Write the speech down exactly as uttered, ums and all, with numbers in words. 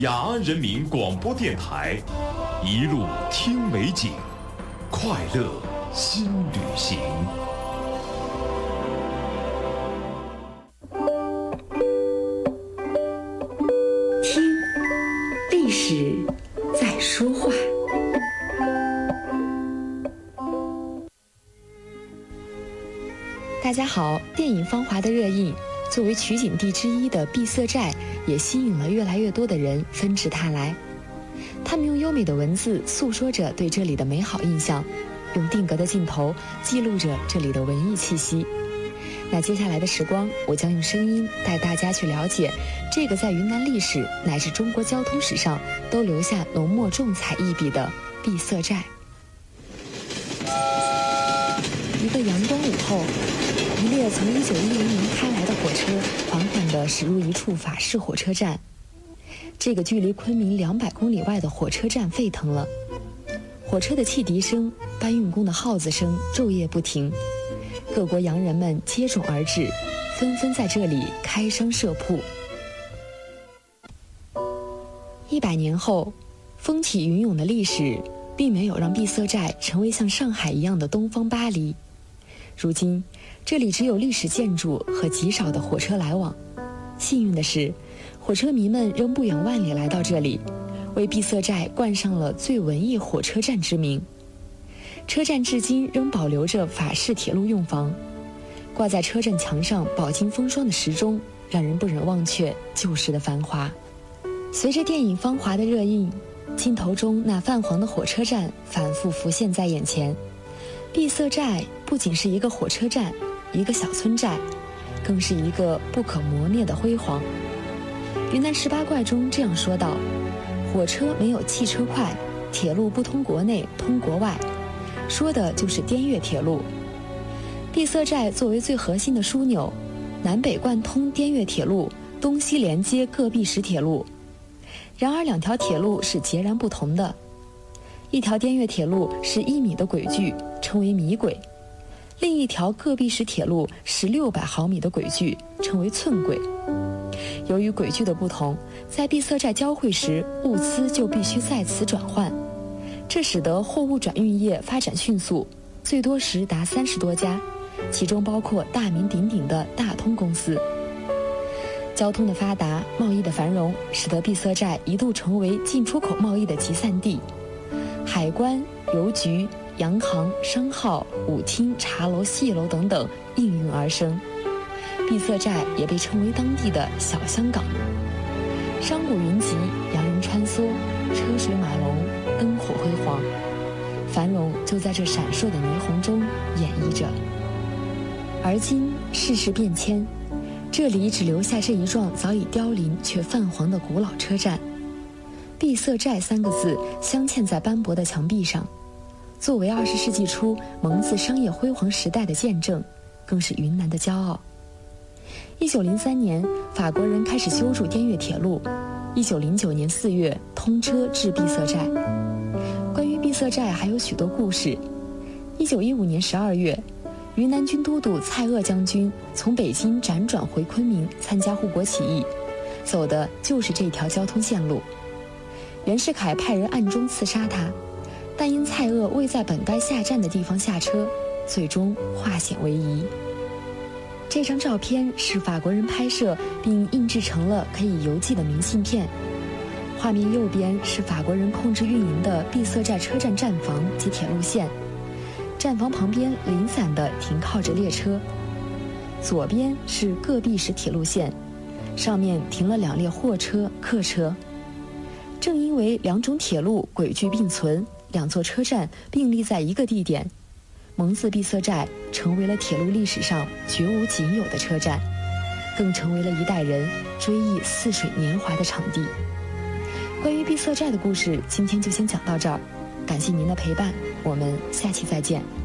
雅安人民广播电台，一路听美景，快乐新旅行。 听，历史在说话。大家好，电影《芳华》的热映，作为取景地之一的碧色寨也吸引了越来越多的人纷至沓来。他们用优美的文字诉说着对这里的美好印象，用定格的镜头记录着这里的文艺气息。那接下来的时光，我将用声音带大家去了解这个在云南历史乃至中国交通史上都留下浓墨重彩一笔的碧色寨。一个阳光午后，一列从一九一零年开来的火车缓缓地驶入一处法式火车站。这个距离昆明两百公里外的火车站沸腾了，火车的汽笛声、搬运工的号子声昼夜不停，各国洋人们接踵而至，纷纷在这里开商设铺。一百年后，风起云涌的历史并没有让碧色寨成为像上海一样的东方巴黎。如今，这里只有历史建筑和极少的火车来往。幸运的是，火车迷们仍不远万里来到这里，为碧色寨冠上了最文艺火车站之名。车站至今仍保留着法式铁路用房，挂在车站墙上饱经风霜的时钟，让人不忍忘却旧时的繁华。随着电影《芳华》的热映，镜头中那泛黄的火车站反复浮现在眼前。碧色寨不仅是一个火车站，一个小村寨，更是一个不可磨灭的辉煌。云南十八怪中这样说道：火车没有汽车快，铁路不通国内通国外，说的就是滇越铁路。碧色寨作为最核心的枢纽，南北贯通滇越铁路，东西连接各壁石铁路。然而两条铁路是截然不同的，一条滇越铁路是一米的轨距，称为米轨；另一条各壁石铁路是六百毫米的轨距，称为寸轨。由于轨距的不同，在碧色寨交汇时，物资就必须在此转换，这使得货物转运业发展迅速，最多时达三十多家，其中包括大名鼎鼎的大通公司。交通的发达，贸易的繁荣，使得碧色寨一度成为进出口贸易的集散地。海关、邮局、洋行、商号、舞厅、茶楼、戏楼等等应运而生。碧色寨也被称为当地的小香港。商贾云集，洋人穿梭，车水马龙，灯火辉煌，繁荣就在这闪烁的霓虹中演绎着。而今世事变迁，这里只留下这一幢早已凋零却泛黄的古老车站。碧色寨三个字镶嵌在斑驳的墙壁上，作为二十世纪初蒙自商业辉煌时代的见证，更是云南的骄傲。一九零三年，法国人开始修筑滇越铁路，一九零九年四月通车至碧色寨。关于碧色寨还有许多故事。一九一五年十二月，云南军都督蔡锷将军从北京辗转回昆明参加护国起义，走的就是这条交通线路。袁世凯派人暗中刺杀他，但因蔡锷未在本该下站的地方下车，最终化险为夷。这张照片是法国人拍摄并印制成了可以邮寄的明信片。画面右边是法国人控制运营的碧色寨车站站房及铁路线，站房旁边零散地停靠着列车。左边是各壁石铁路线，上面停了两列货车、客车。正因为两种铁路轨距并存，两座车站并立在一个地点，蒙自碧色寨成为了铁路历史上绝无仅有的车站，更成为了一代人追忆似水年华的场地。关于碧色寨的故事，今天就先讲到这儿，感谢您的陪伴，我们下期再见。